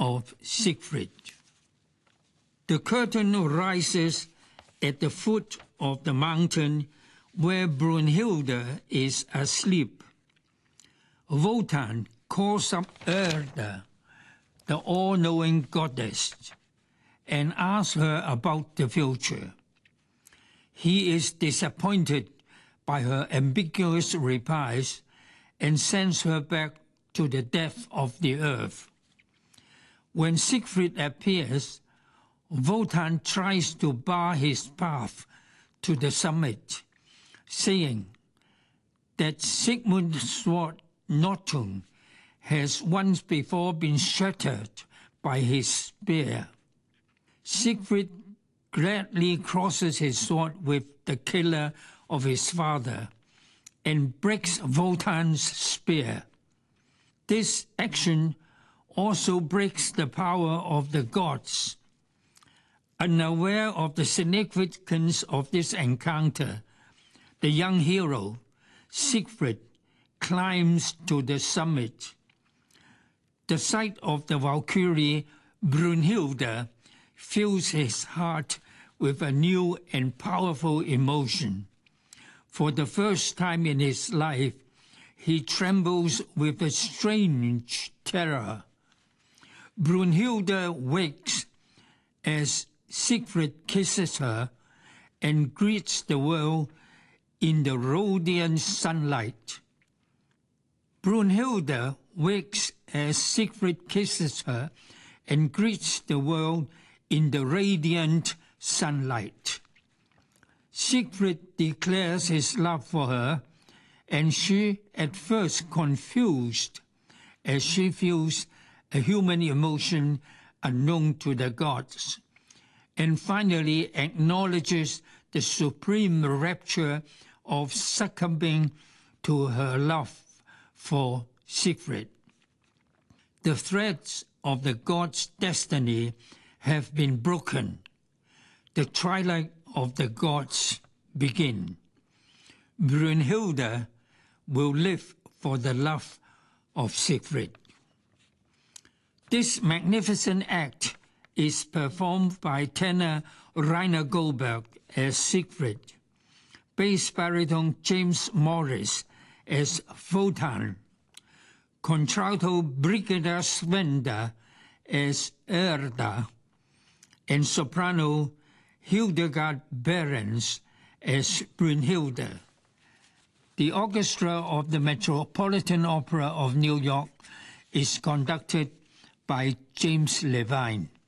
of Siegfried. The curtain rises at the foot of the mountain where Brunhilde is asleep. Wotan calls up Erda, the all-knowing goddess, and asks her about the future. He is disappointed by her ambiguous replies and sends her back to the depth of the earth. When Siegfried appears, Wotan tries to bar his path to the summit, saying that Sigmund's sword Nothung has once before been shattered by his spear. Siegfried gladly crosses his sword with the killer of his father and breaks Wotan's spear. This action also breaks the power of the gods. Unaware of the significance of this encounter, the young hero, Siegfried, climbs to the summit. The sight of the Valkyrie Brunhilde fills his heart with a new and powerful emotion. For the first time in his life, he trembles with a strange terror. Brunhilde wakes as Siegfried kisses her and greets the world in the radiant sunlight. Brunhilde wakes as Siegfried kisses her and greets the world in the radiant sunlight. Siegfried declares his love for her, and she, at first confused, as she feels a human emotion unknown to the gods, and finally acknowledges the supreme rapture of succumbing to her love for Siegfried. The threads of the gods' destiny have been broken. The twilight of the gods begin. Brunhilde will live for the love of Siegfried. This magnificent act is performed by tenor Rainer Goldberg as Siegfried, bass baritone James Morris as Wotan, contralto Brigida Svenda as Erda, and soprano Hildegard Behrens as Brunhilde. The orchestra of the Metropolitan Opera of New York is conducted by James Levine.